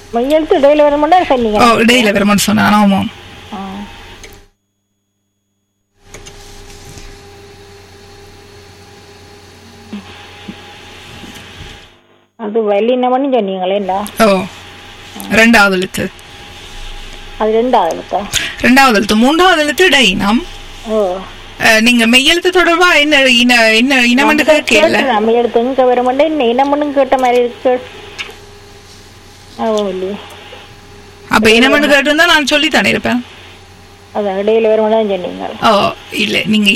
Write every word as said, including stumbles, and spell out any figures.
மையெழுத்து இடையில வருமாட்டா சொன்னீங்க. ஓ இடையில வருமான்னு சொன்னான். ஆமாம். அது வல்லினம்னு சொன்னீங்களேண்டா. ஓ ரெண்டாவது எழுத்து. அது ரெண்டாவது எழுத்தா? ரெண்டாவது எழுத்து. மூன்றாவது எழுத்து இடையினம். ஓ நீங்க மெய்யெழுத்து தொடர்பா என்ன இன என்ன இனம்னு கேட்கல. மெய்யெழுத்து எங்க வருமாட்டா என்ன இனம்னு கேட்ட மாதிரி இருக்கு. அப்ப இனம்னு கேட்டிருந்தா நான் சொல்லித்தானே இருப்பேன். அதான் இடையில வருமானு சொன்னீங்க. ஓ இல்ல நீங்க